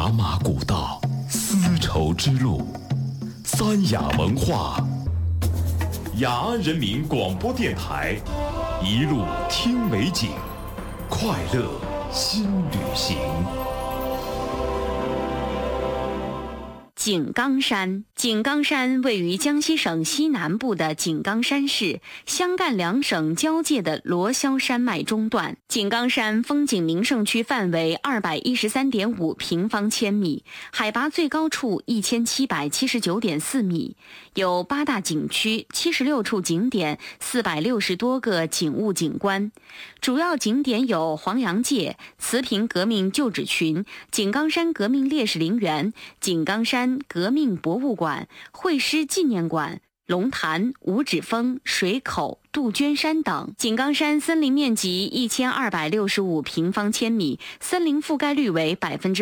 茶马古道，丝绸之路，三雅文化。雅安人民广播电台，一路听美景，快乐新旅行。 井冈山，井冈山位于江西省西南部的井冈山市，湘赣两省交界的罗霄山脉中段。井冈山风景名胜区范围213.5平方千米，海拔最高处1779.4米，有8大景区、76处景点、460多个景物景观。主要景点有黄杨界、慈平革命旧址群、井冈山革命烈士陵园、井冈山革命博物馆、会师纪念馆、龙潭、五指峰、水口、杜鹃山等。井冈山森林面积1265平方千米，森林覆盖率为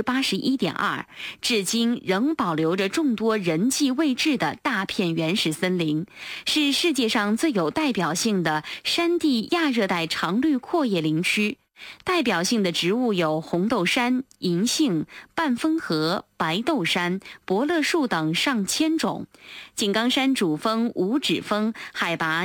81.2%，至今仍保留着众多人迹未至的大片原始森林，是世界上最有代表性的山地亚热带常绿阔叶林区。代表性的植物有红豆杉、银杏、半风荷、白豆杉、伯乐树等上千种。井冈山主峰五指峰海拔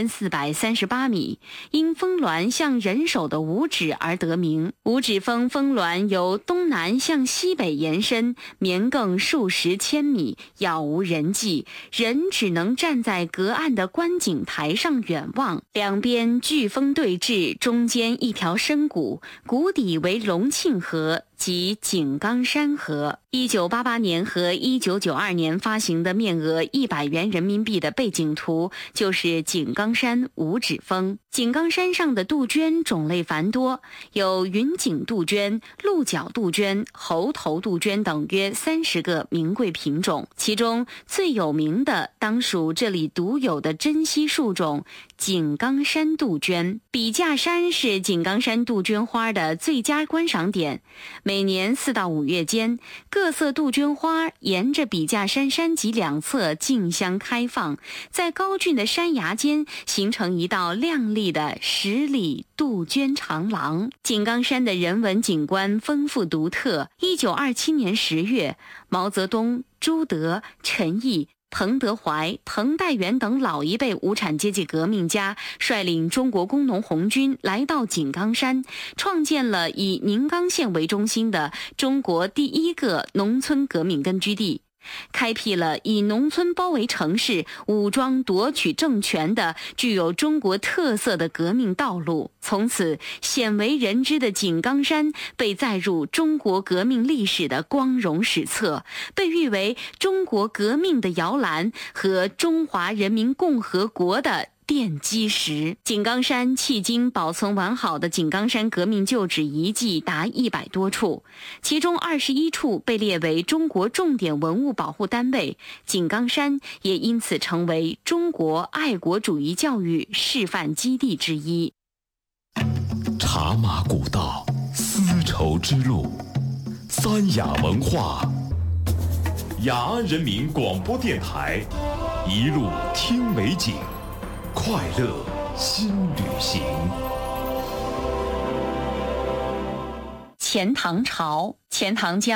1438米，因峰峦像人手的五指而得名。五指峰峰峦由东南向西北延伸，绵亘数十千米，杳无人迹，人只能站在隔岸的观景台上远望。两边巨峰对峙，中间一条深谷，谷底为龙庆河及井冈山河。1988年和1992年发行的面额100元人民币的背景图就是井冈山五指峰。井冈山上的杜鹃种类繁多，有云锦杜鹃、鹿角杜鹃、猴头杜鹃等约30个名贵品种，其中最有名的当属这里独有的珍稀树种井冈山杜鹃。笔架山是井冈山杜鹃花的最佳观赏点，每年4到5月间，各色杜鹃花沿着笔架山山脊两侧竞相开放，在高峻的山崖间形成一道亮丽的10里杜鹃长廊。井冈山的人文景观丰富独特。1927年10月，毛泽东、朱德、陈毅、彭德怀、彭代元等老一辈无产阶级革命家率领中国工农红军来到井冈山，创建了以宁冈县为中心的中国第一个农村革命根据地，开辟了以农村包围城市、武装夺取政权的具有中国特色的革命道路。从此，鲜为人知的井冈山被载入中国革命历史的光荣史册，被誉为中国革命的摇篮和中华人民共和国的奠基石。井冈山迄今保存完好的井冈山革命旧址遗迹达100多处，其中21处被列为中国重点文物保护单位，井冈山也因此成为中国爱国主义教育示范基地之一。 茶马古道，丝绸之路，三雅文化。雅安人民广播电台，一路听美景，快乐新旅行。 钱塘潮，钱塘江